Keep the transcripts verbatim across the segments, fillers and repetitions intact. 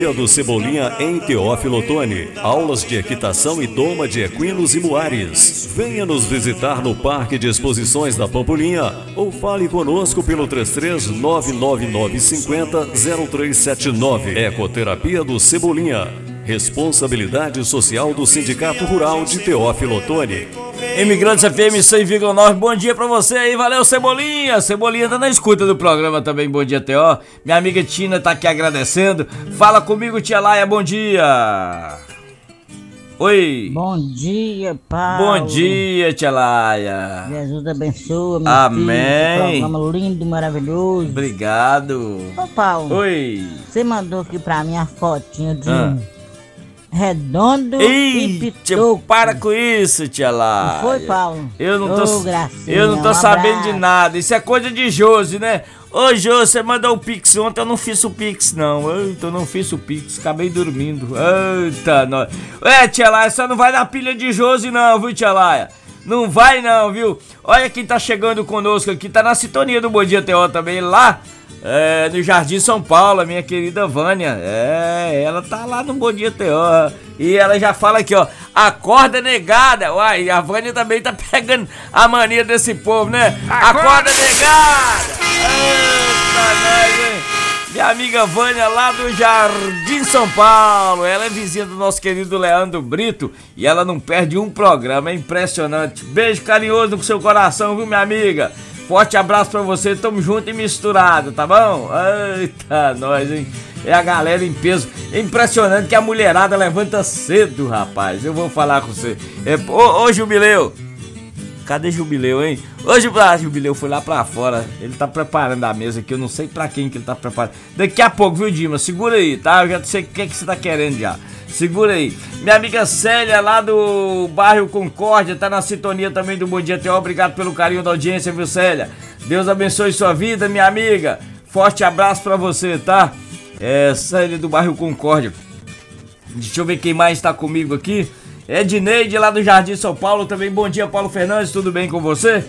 Do Cebolinha em Teófilo Otoni. Aulas de equitação e doma de equinos e muares. Venha nos visitar no Parque de Exposições da Pampulinha ou fale conosco pelo três três nove nove nove cinco zero zero três sete nove. Ecoterapia do Cebolinha. Responsabilidade social do Sindicato Rural de Teófilo Otoni. Imigrantes F M cem vírgula nove, bom dia pra você aí, valeu Cebolinha. Cebolinha tá na escuta do programa também, bom dia T O. Minha amiga Tina tá aqui agradecendo. Fala comigo, tia Laia, bom dia. Oi. Bom dia, Paulo. Bom dia, tia Laia. Jesus abençoe, meu amém. filho, programa lindo, maravilhoso. Obrigado. Ô, Paulo. Oi. Você mandou aqui pra mim a fotinha de ah. redondo Ei, e pitoco. Para com isso, tia Laia. Não foi, Paulo? Eu não tô, Ô, eu não tô um sabendo de nada. Isso é coisa de Josi, né? Ô, Josi, você mandou o Pix ontem, eu não fiz o Pix, não. Eita, eu não fiz o Pix, acabei dormindo. Eita, nós. É, tia Laia, só não vai na pilha de Josi, não, viu, tia Laia? Não vai, não, viu? Olha quem tá chegando conosco aqui, tá na sintonia do Bom Dia T O também, lá. É, no Jardim São Paulo, a minha querida Vânia. É, ela tá lá no Bom Dia T O. E ela já fala aqui, ó. Acorda, negada. Uai, a Vânia também tá pegando a mania desse povo, né? Acorda, negada. Eita, nós, hein? Minha amiga Vânia lá do Jardim São Paulo. Ela é vizinha do nosso querido Leandro Brito. E ela não perde um programa, é impressionante. Beijo carinhoso no seu coração, viu, minha amiga? Forte abraço pra você, tamo junto e misturado, tá bom? Eita, nós, hein? É a galera em peso. É impressionante que a mulherada levanta cedo, rapaz. Eu vou falar com você. É, ô, ô, Jubileu. Cadê Jubileu, hein? Hoje o ah, Jubileu foi lá pra fora. Ele tá preparando a mesa aqui. Eu não sei pra quem que ele tá preparando. Daqui a pouco, viu, Dima? Segura aí, tá? Eu já sei o que, é que você tá querendo já. Segura aí. Minha amiga Célia, lá do bairro Concórdia, tá na sintonia também do Bom Dia T O. Obrigado pelo carinho da audiência, viu, Célia? Deus abençoe sua vida, minha amiga. Forte abraço pra você, tá? É, Célia do bairro Concórdia. Deixa eu ver quem mais tá comigo aqui. Edneide, lá do Jardim São Paulo também. Bom dia, Paulo Fernandes, tudo bem com você?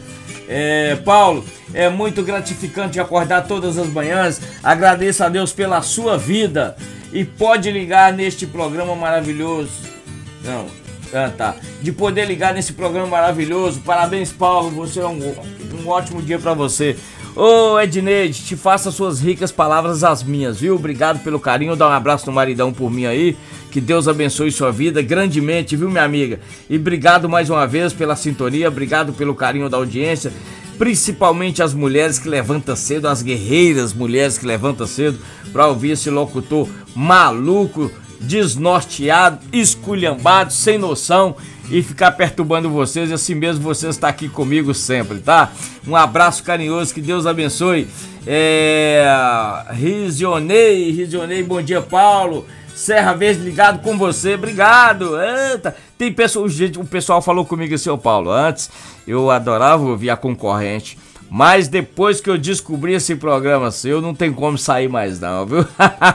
É, Paulo, é muito gratificante acordar todas as manhãs. Agradeço a Deus pela sua vida. E pode ligar neste programa maravilhoso. Não, ah, tá. De poder ligar nesse programa maravilhoso. Parabéns, Paulo. Você é um, um ótimo dia pra você. Ô, Edneide, te faça suas ricas palavras as minhas, viu? Obrigado pelo carinho. Dá um abraço no maridão por mim aí. Que Deus abençoe sua vida grandemente, viu, minha amiga? E obrigado mais uma vez pela sintonia. Obrigado pelo carinho da audiência. Principalmente as mulheres que levantam cedo, as guerreiras mulheres que levantam cedo, pra ouvir esse locutor maluco, desnorteado, esculhambado, sem noção e ficar perturbando vocês. E assim mesmo vocês estão aqui comigo sempre, tá? Um abraço carinhoso, que Deus abençoe. É... Rizionei, Rizionei, bom dia, Paulo. Serra Verde ligado com você, obrigado. Eita, tem pessoa, gente, o pessoal falou comigo assim, ô Paulo, antes eu adorava ouvir a concorrente, mas depois que eu descobri esse programa seu, não tem como sair mais não, viu?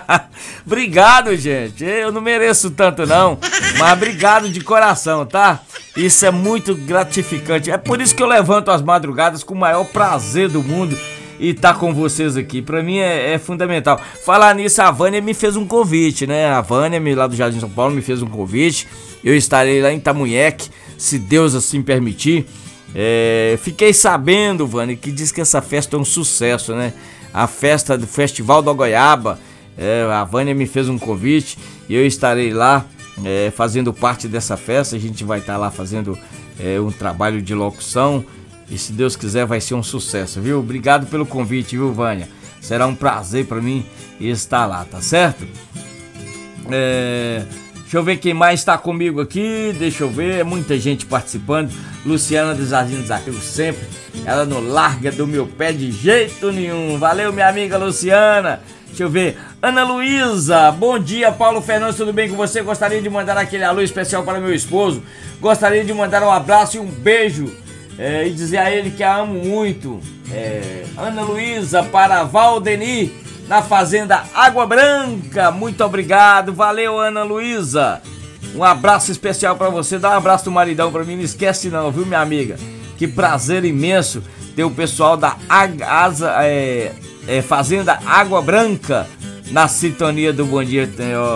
Obrigado, gente, eu não mereço tanto não, mas obrigado de coração, tá? Isso é muito gratificante, é por isso que eu levanto as madrugadas com o maior prazer do mundo. E tá com vocês aqui, pra mim é, é fundamental. Falar nisso, a Vânia me fez um convite, né? A Vânia, lá do Jardim São Paulo, me fez um convite. Eu estarei lá em Itamunheque, se Deus assim permitir. É, fiquei sabendo, Vânia, que diz que essa festa é um sucesso, né? A festa do Festival da Goiaba. É, a Vânia me fez um convite e eu estarei lá é, fazendo parte dessa festa. A gente vai estar lá fazendo é, um trabalho de locução. E se Deus quiser vai ser um sucesso, viu? Obrigado pelo convite, viu, Vânia? Será um prazer pra mim estar lá, tá certo? É... Deixa eu ver quem mais tá comigo aqui. Deixa eu ver, é muita gente participando. Luciana do Jardim dos Arquivos sempre. Ela não larga do meu pé de jeito nenhum. Valeu, minha amiga Luciana. Deixa eu ver. Ana Luísa, bom dia, Paulo Fernandes, tudo bem com você? Gostaria de mandar aquele alô especial para meu esposo. Gostaria de mandar um abraço e um beijo. É, e dizer a ele que a amo muito. é, Ana Luísa para Valdeni, na fazenda Água Branca. Muito obrigado, valeu, Ana Luísa. Um abraço especial pra você. Dá um abraço do maridão pra mim, não esquece não, viu, minha amiga? Que prazer imenso ter o pessoal da Asa, é, é, Fazenda Água Branca na sintonia do Bom Dia, ó,